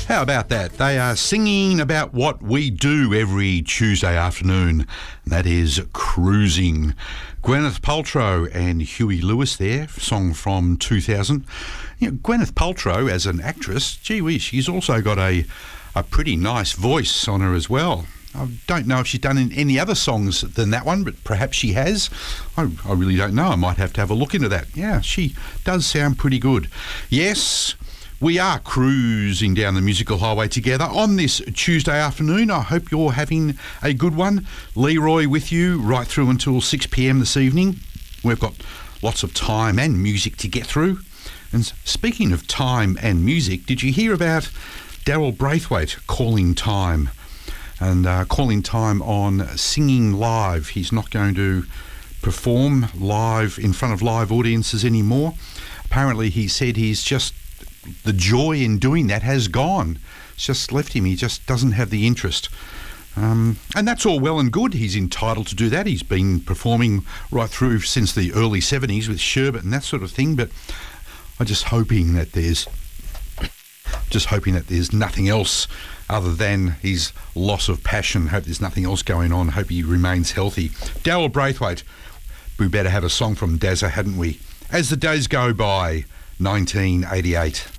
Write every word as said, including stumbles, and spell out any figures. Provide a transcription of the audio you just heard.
How about that? They are singing about what we do every Tuesday afternoon, and that is cruising. Gwyneth Paltrow and Huey Lewis there, song from two thousand. You know, Gwyneth Paltrow, as an actress, gee whiz, she's also got a, a pretty nice voice on her as well. I don't know if she's done in any other songs than that one, but perhaps she has. I, I really don't know. I might have to have a look into that. Yeah, she does sound pretty good. Yes, we are cruising down the musical highway together on this Tuesday afternoon. I hope you're having a good one. Leroy with you right through until six p m this evening. We've got lots of time and music to get through. And speaking of time and music, did you hear about Daryl Braithwaite calling time? And uh, calling time on Singing Live. He's not going to perform live in front of live audiences anymore. Apparently he said he's just, the joy in doing that has gone. It's just left him. He just doesn't have the interest. Um, and that's all well and good. He's entitled to do that. He's been performing right through since the early seventies with Sherbet and that sort of thing. But I'm just hoping that there's, just hoping that there's nothing else other than his loss of passion. Hope there's nothing else going on. Hope he remains healthy. Daryl Braithwaite. We better have a song from Dazza, hadn't we? As the Days Go By, nineteen eighty-eight.